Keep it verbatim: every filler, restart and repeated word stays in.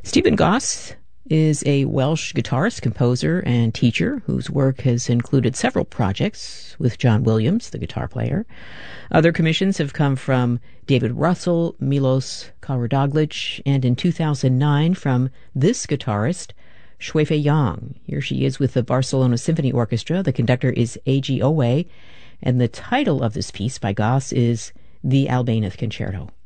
Stephen Goss is a Welsh guitarist, composer, and teacher whose work has included several projects with John Williams, the guitar player. Other commissions have come from David Russell, Milos Karadoglic, and in two thousand nine from this guitarist, Shuifei Yang. Here she is with the Barcelona Symphony Orchestra. The conductor is A G Owe, and the title of this piece by Goss is The Albéniz Concerto.